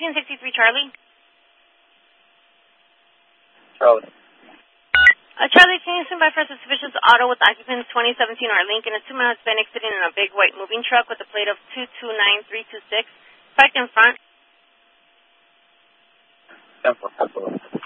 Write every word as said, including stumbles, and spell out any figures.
seventeen sixty-three Charlie. Charlie. Uh, Charlie, can you swing by for a suspicious auto with occupants twenty seventeen or Lincoln? Assuming Hispanic sitting in a big white moving truck with a plate of two two nine three two six. Parked in front. ten four.